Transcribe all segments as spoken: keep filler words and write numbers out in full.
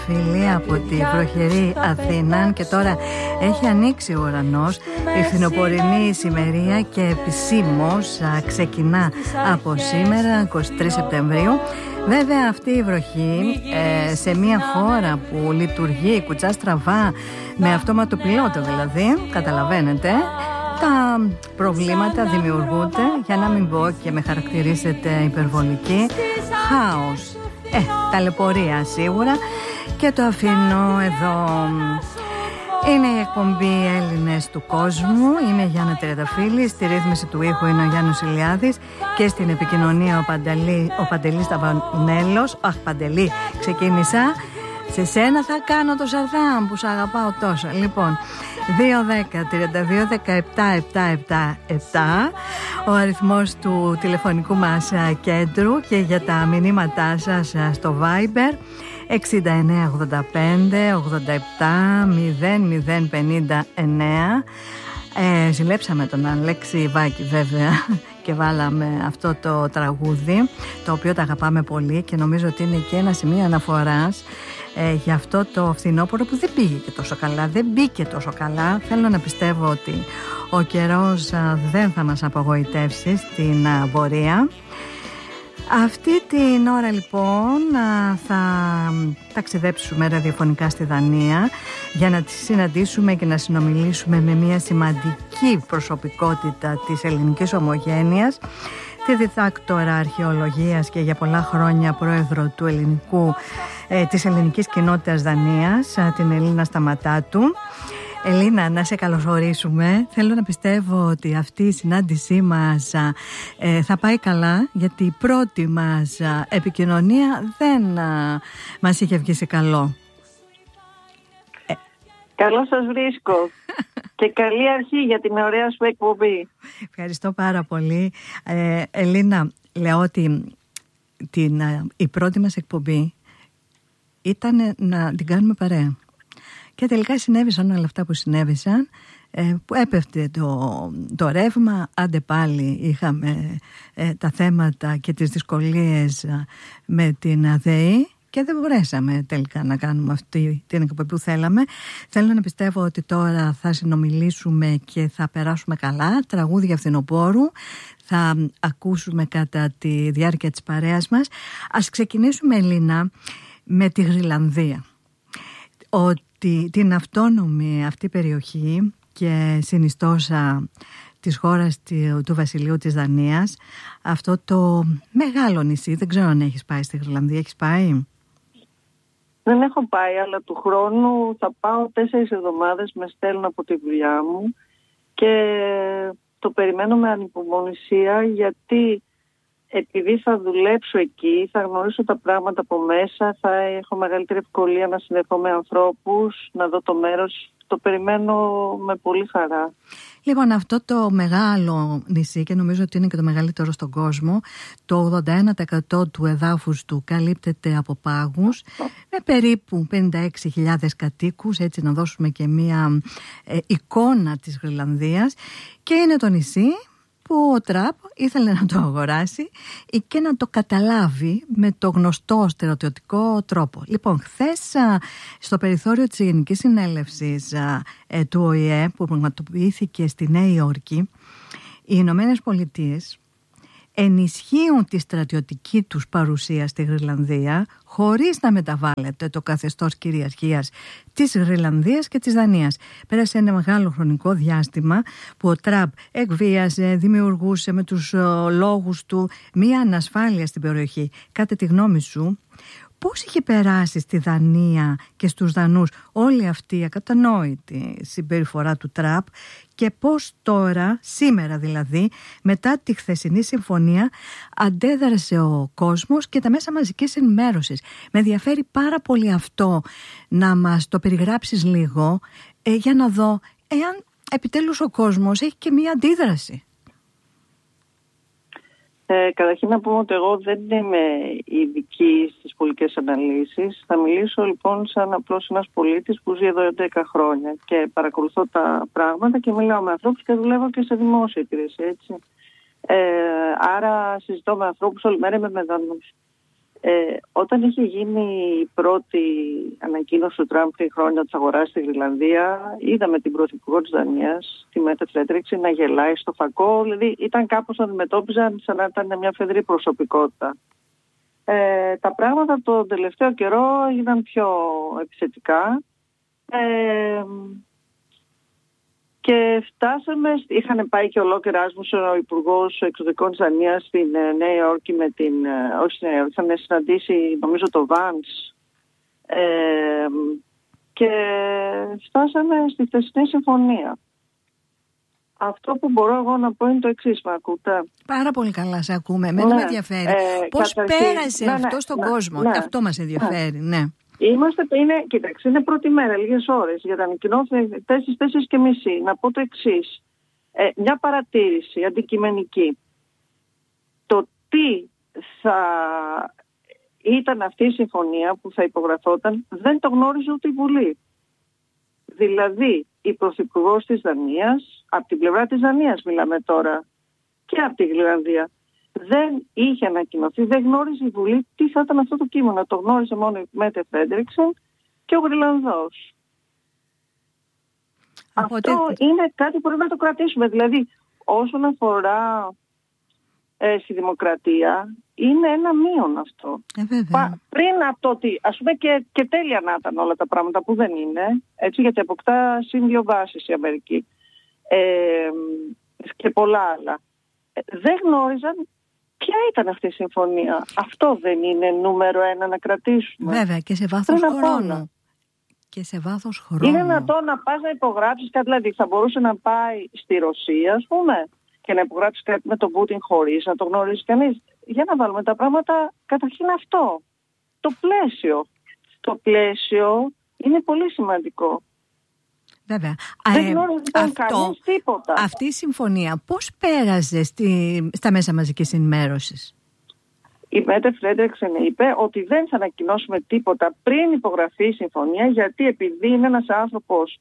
Φίλοι από τη βροχερή Αθήνα, και τώρα έχει ανοίξει ο ουρανός. Η φθινοπορεινή ησημερία και επισήμως ξεκινά από σήμερα, εικοστή τρίτη Σεπτεμβρίου. Βέβαια αυτή η βροχή ε, σε μια χώρα που λειτουργεί κουτσά στραβά, με αυτόματο πιλότο δηλαδή, καταλαβαίνετε, τα προβλήματα δημιουργούνται, για να μην πω και με χαρακτηρίσετε υπερβολική, χάος, ε, ταλαιπωρία σίγουρα. Και το αφήνω εδώ. Είναι η εκπομπή Έλληνες του Κόσμου. Είμαι η Γιάννα Τερεταφίλη. Στη ρύθμιση του ήχου είναι ο Γιάννος Ηλιάδης. Και στην επικοινωνία ο, Παντελή, ο Παντελής Ταβανέλος. Αχ, Παντελή, ξεκίνησα. Σε σένα θα κάνω το Σαρδάμ που σ' αγαπάω τόσο. Λοιπόν, δύο δέκα τριάντα δύο δεκαεπτά επτακόσια εβδομήντα επτά ο αριθμός του τηλεφωνικού μας κέντρου, και για τα μηνύματά σας στο Viber εξήντα εννέα ογδόντα πέντε ογδόντα επτά μηδέν μηδέν πενήντα εννέα. Ε, ζηλέψαμε τον Αλέξη Βάκη βέβαια και βάλαμε αυτό το τραγούδι, το οποίο τα αγαπάμε πολύ και νομίζω ότι είναι και ένα σημείο αναφοράς ε, για αυτό το φθινόπωρο που δεν πήγε και τόσο καλά, δεν μπήκε τόσο καλά. Θέλω να πιστεύω ότι ο καιρός α, δεν θα μας απογοητεύσει στην α, πορεία. Αυτή την ώρα λοιπόν θα ταξιδέψουμε ραδιοφωνικά στη Δανία για να τη συναντήσουμε και να συνομιλήσουμε με μια σημαντική προσωπικότητα της ελληνικής ομογένειας, τη διδάκτορα αρχαιολογίας και για πολλά χρόνια πρόεδρο του ελληνικού, ε, της ελληνικής κοινότητας Δανίας, την Ελίνα Σταματάτου. Ελίνα, να σε καλωσορίσουμε. Θέλω να πιστεύω ότι αυτή η συνάντησή μας ε, θα πάει καλά, γιατί η πρώτη μας α, επικοινωνία δεν α, μας είχε βγει σε καλό. Ε. Καλώς σας βρίσκω και καλή αρχή για την ωραία σου εκπομπή. Ευχαριστώ πάρα πολύ. Ε, Ελίνα, λέω ότι την, α, η πρώτη μας εκπομπή ήταν να την κάνουμε παρέα. Και τελικά συνέβησαν όλα αυτά που συνέβησαν, ε, που έπεφτε το, το ρεύμα, άντε πάλι είχαμε ε, τα θέματα και τις δυσκολίες ε, με την ΔΕΗ και δεν μπορέσαμε τελικά να κάνουμε αυτή την εκπομπή που θέλαμε. Θέλω να πιστεύω ότι τώρα θα συνομιλήσουμε και θα περάσουμε καλά, τραγούδια φθινοπόρου θα ακούσουμε κατά τη διάρκεια της παρέας μας. Ας ξεκινήσουμε, Ελίνα, με τη Γροιλανδία. Ότι την αυτόνομη αυτή περιοχή και συνιστόσα της χώρας του Βασιλείου της Δανίας, αυτό το μεγάλο νησί. Δεν ξέρω αν έχεις πάει στη Γροιλανδία. Έχεις πάει? Δεν έχω πάει, αλλά του χρόνου θα πάω τέσσερις εβδομάδες, με στέλνουν από τη δουλειά μου και το περιμένω με ανυπομονησία, γιατί επειδή θα δουλέψω εκεί, θα γνωρίσω τα πράγματα από μέσα, θα έχω μεγαλύτερη ευκολία να συνδεθώ με ανθρώπους, να δω το μέρος. Το περιμένω με πολύ χαρά. Λοιπόν, αυτό το μεγάλο νησί, και νομίζω ότι είναι και το μεγαλύτερο στον κόσμο, το ογδόντα ένα τοις εκατό του εδάφους του καλύπτεται από πάγους, με περίπου πενήντα έξι χιλιάδες κατοίκους, έτσι να δώσουμε και μία ε, εικόνα της Γροιλανδίας. Και είναι το νησί που ο Τραμπ ήθελε να το αγοράσει και να το καταλάβει με το γνωστό στερεοτυπικό τρόπο. Λοιπόν, χθες στο περιθώριο της Γενικής Συνέλευσης ε, του Ο Η Ε, που πραγματοποιήθηκε στη Νέα Υόρκη, οι Ηνωμένες Πολιτείες ενισχύουν τη στρατιωτική τους παρουσία στη Γροιλανδία, χωρίς να μεταβάλλεται το καθεστώς κυριαρχίας της Γροιλανδίας και της Δανίας. Πέρασε ένα μεγάλο χρονικό διάστημα που ο Τραμπ εκβίαζε, δημιουργούσε με τους λόγους του μία ανασφάλεια στην περιοχή. Κατά τη γνώμη σου, πώς είχε περάσει στη Δανία και στους Δανούς όλη αυτή η ακατανόητη συμπεριφορά του Τραμπ, και πώς τώρα, σήμερα δηλαδή, μετά τη χθεσινή συμφωνία, αντέδρασε ο κόσμος και τα μέσα μαζικής ενημέρωσης? Με ενδιαφέρει πάρα πολύ αυτό, να μας το περιγράψεις λίγο, ε, για να δω εάν επιτέλους ο κόσμος έχει και μία αντίδραση. Ε, καταρχήν να πούμε ότι εγώ δεν είμαι ειδική στις πολιτικές αναλύσεις. Θα μιλήσω λοιπόν σαν απλώς ένας πολίτης που ζει εδώ έντεκα χρόνια και παρακολουθώ τα πράγματα και μιλάω με ανθρώπους και δουλεύω και σε δημόσια υπηρεσία, έτσι. Ε, άρα συζητώ με ανθρώπους όλη μέρα, είμαι με Δανούς. Ε, όταν είχε γίνει η πρώτη ανακοίνωση του Τραμπ πριν χρόνια της αγοράς στη Γροιλανδία, είδαμε την πρωθυπουργό της Δανίας, τη Μέτε Φρέντερικσεν, να γελάει στο φακό. Δηλαδή ήταν κάπως να αντιμετώπιζαν σαν να ήταν μια φεδρή προσωπικότητα. Ε, τα πράγματα τον τελευταίο καιρό έγιναν πιο επιθετικά. Ε, Και φτάσαμε, είχαν πάει και ολόκληρα Άσμους ο Υπουργός Εξωτερικών της Δανίας στην Νέα Υόρκη με την, όχι στη Νέα Υόρκη, είχαν συναντήσει νομίζω το Vance ε, και φτάσαμε στη χθεσινή συμφωνία. Αυτό που μπορώ εγώ να πω είναι το εξής, με ακούτε? Πάρα πολύ καλά σε ακούμε, με ναι, με ενδιαφέρει. Ε, Πώς καταρχήν, πέρασε ναι, αυτό ναι, στον ναι, κόσμο, ναι, αυτό μας ενδιαφέρει, ναι. ναι. Είμαστε, είναι, κοίταξε, είναι πρώτη μέρα, λίγες ώρες για τα ανακοινώθηκαν τέσσερις, τέσσερις και μισή. Να πω το εξής. Ε, μια παρατήρηση αντικειμενική. Το τι θα ήταν αυτή η συμφωνία που θα υπογραφόταν δεν το γνώριζε ούτε η Βουλή. Δηλαδή, η Πρωθυπουργός της Δανίας, από την πλευρά της Δανίας μιλάμε τώρα, και από τη Γροιλανδία, δεν είχε ανακοινωθεί, δεν γνώριζε η Βουλή τι θα ήταν αυτό το κείμενο. Το γνώριζε μόνο η Μέτε Φρέντερικσεν και ο Γροιλανδός. Οπότε... Αυτό είναι κάτι που πρέπει να το κρατήσουμε. Δηλαδή, όσον αφορά ε, στη δημοκρατία, είναι ένα μείον αυτό. Ε, Πα, πριν από το ότι, ας πούμε και, και τέλεια να ήταν όλα τα πράγματα που δεν είναι, έτσι, γιατί αποκτά συν δύο βάσεις η Αμερική ε, και πολλά άλλα. Ε, δεν γνώριζαν ποια ήταν αυτή η συμφωνία. Αυτό δεν είναι νούμερο ένα να κρατήσουμε? Βέβαια, και σε βάθος χρόνου. Και σε βάθος χρόνου. Είναι δυνατόν να πας να υπογράψεις κάτι, δηλαδή θα μπορούσε να πάει στη Ρωσία, ας πούμε, και να υπογράψεις κάτι με τον Πούτιν χωρίς να το γνωρίζει κανείς. Για να βάλουμε τα πράγματα, καταρχήν αυτό. Το πλαίσιο. Το πλαίσιο είναι πολύ σημαντικό. Βέβαια. Δεν γνώριζε ε, κανείς τίποτα. Αυτή η συμφωνία πώς πέρασε στη, στα μέσα μαζικής ενημέρωσης? Η Μέτε Φρέντερικσεν είπε ότι δεν θα ανακοινώσουμε τίποτα πριν υπογραφεί η συμφωνία, γιατί επειδή είναι ένας άνθρωπος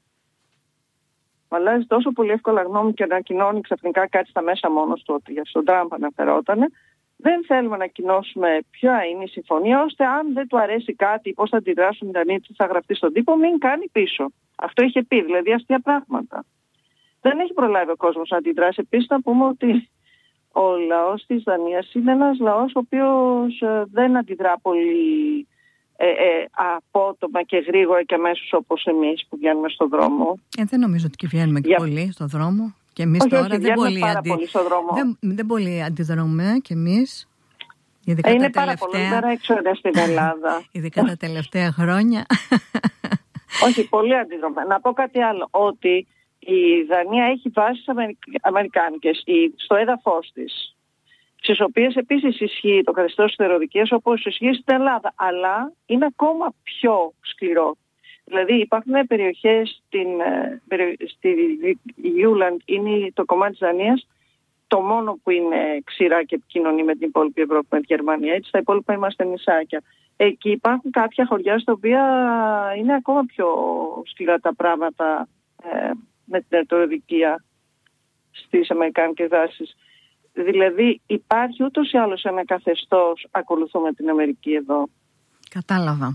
που αλλάζει τόσο πολύ εύκολα γνώμη και ανακοινώνει ξαφνικά κάτι στα μέσα μόνος του, ότι για τον Τραμπ αναφερότανε, δεν θέλουμε να ανακοινώσουμε ποια είναι η συμφωνία, ώστε αν δεν του αρέσει κάτι, πώς θα αντιδράσουν οι Δανείοι, τι θα γραφτεί στον τύπο, μην κάνει πίσω. Αυτό είχε πει, δηλαδή αστεία πράγματα. Δεν έχει προλάβει ο κόσμος να αντιδράσει. Επίσης να πούμε ότι ο λαός της Δανίας είναι ένας λαός ο οποίος ε, δεν αντιδρά πολύ ε, ε, απότομα και γρήγορα και αμέσως όπως εμείς που βγαίνουμε στον δρόμο. Ε, δεν νομίζω ότι και βγαίνουμε και Για... πολύ στον δρόμο. Και εμείς όχι, τώρα όχι, δεν, πολύ πάρα αντι... πολύ στον δρόμο. δεν, δεν πολύ αντιδρούμε κι εμείς. Ε, είναι πάρα πολύ, δεν έξω στην Ελλάδα. Ειδικά τα τελευταία χρόνια. Όχι, πολύ αντιδρούμε. Να πω κάτι άλλο, ότι η Δανία έχει βάσεις αμερικάνικες στο έδαφος της, στις οποίες επίσης ισχύει το καθεστώς θεροδικίας, όπως ισχύει στην Ελλάδα, αλλά είναι ακόμα πιο σκληρό. Δηλαδή υπάρχουν περιοχές στην, στη Γιούλαντ, είναι το κομμάτι της Δανίας, το μόνο που είναι ξηρά και επικοινωνεί με την υπόλοιπη Ευρώπη, με τη Γερμανία, έτσι, στα υπόλοιπα είμαστε νησάκια. Εκεί υπάρχουν κάποια χωριά στα οποία είναι ακόμα πιο σκληρά τα πράγματα ε, με την ερτοροδικία στις αμερικάνικες δάσεις. Δηλαδή υπάρχει ούτως ή άλλως ένα καθεστώς, ακολουθούμε την Αμερική εδώ. Κατάλαβα.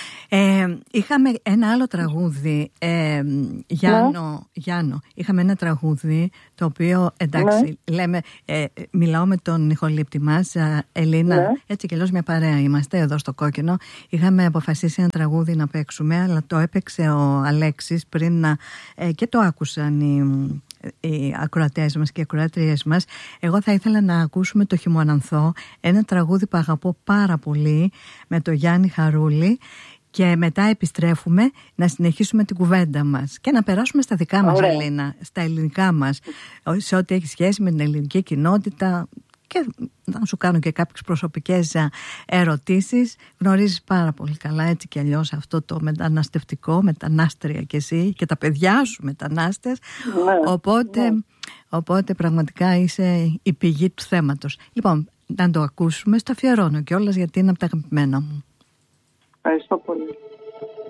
Ε, είχαμε ένα άλλο τραγούδι, ε, Γιάννο, ναι. Γιάννο, είχαμε ένα τραγούδι το οποίο, εντάξει, ναι. λέμε, ε, μιλάω με τον ηχολήπτη μας, Ελίνα, ναι. έτσι και αλλιώς μια παρέα είμαστε εδώ στο Κόκκινο. Είχαμε αποφασίσει ένα τραγούδι να παίξουμε, αλλά το έπαιξε ο Αλέξης πριν να, ε, και το άκουσαν οι, οι ακροατές μας και οι ακροατρίες μας. Εγώ θα ήθελα να ακούσουμε το Χειμωνανθό, ένα τραγούδι που αγαπώ πάρα πολύ, με το Γιάννη Χαρούλη. Και μετά επιστρέφουμε να συνεχίσουμε την κουβέντα μας και να περάσουμε στα δικά μας, Ωραία. Ελίνα, στα ελληνικά μας, σε ό,τι έχει σχέση με την ελληνική κοινότητα, και να σου κάνω και κάποιες προσωπικές ερωτήσεις. Γνωρίζεις πάρα πολύ καλά έτσι κι αλλιώς αυτό το μεταναστευτικό, μετανάστρια κι εσύ και τα παιδιά σου μετανάστες, ναι, οπότε, ναι. οπότε πραγματικά είσαι η πηγή του θέματος. Λοιπόν, να το ακούσουμε, στο αφιερώνω κιόλας γιατί είναι από τα αγαπημένα μου. Ευχαριστώ πολύ.